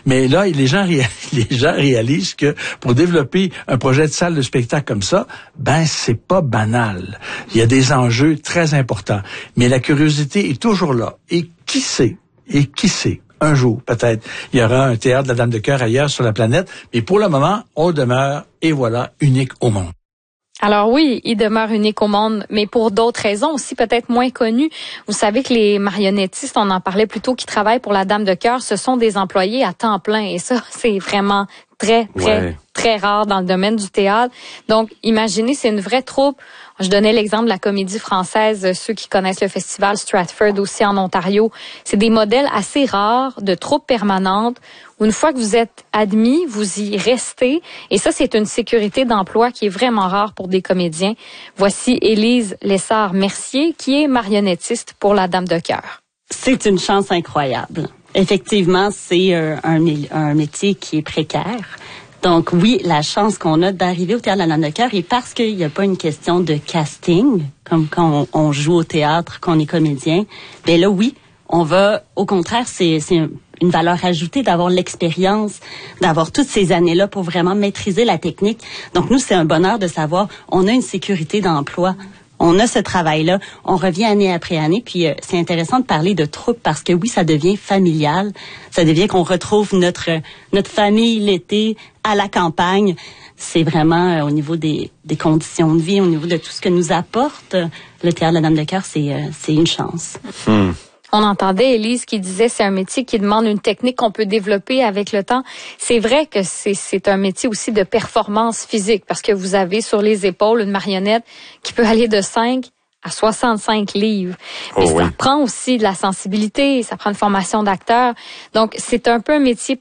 Mais là, les gens réalisent que pour développer un projet de salle de spectacle comme ça, c'est pas banal. Il y a des enjeux très importants. Mais la curiosité est toujours là. Et qui sait, un jour, peut-être, il y aura un théâtre de la Dame de Cœur ailleurs sur la planète. Mais pour le moment, on demeure, et voilà, unique au monde. Alors oui, il demeure unique au monde, mais pour d'autres raisons aussi peut-être moins connues. Vous savez que les marionnettistes, on en parlait plus tôt, qui travaillent pour la Dame de Cœur, ce sont des employés à temps plein. Et ça, c'est vraiment très rare dans le domaine du théâtre. Donc, imaginez, c'est une vraie troupe. Je donnais l'exemple de la Comédie Française, ceux qui connaissent le festival Stratford aussi en Ontario. C'est des modèles assez rares de troupes permanentes où une fois que vous êtes admis, vous y restez. Et ça, c'est une sécurité d'emploi qui est vraiment rare pour des comédiens. Voici Élise Lessard-Mercier, qui est marionnettiste pour la Dame de Cœur. C'est une chance incroyable. Effectivement, c'est un métier qui est précaire. Donc oui, la chance qu'on a d'arriver au Théâtre de la Dame de Cœur, et parce qu'il n'y a pas une question de casting, comme quand on joue au théâtre, qu'on est comédien, ben là oui, on va, au contraire, c'est une valeur ajoutée d'avoir l'expérience, d'avoir toutes ces années-là pour vraiment maîtriser la technique. Donc nous, c'est un bonheur de savoir, on a une sécurité d'emploi. On a ce travail-là, on revient année après année, puis c'est intéressant de parler de troupe parce que oui, ça devient familial, ça devient qu'on retrouve notre famille l'été à la campagne. C'est vraiment au niveau des conditions de vie, au niveau de tout ce que nous apporte le Théâtre de la Dame de Cœur, c'est une chance. On entendait Élise qui disait c'est un métier qui demande une technique qu'on peut développer avec le temps. C'est vrai que c'est un métier aussi de performance physique parce que vous avez sur les épaules une marionnette qui peut aller de 5 à 65 livres. Mais ça prend aussi de la sensibilité, ça prend une formation d'acteur. Donc, c'est un peu un métier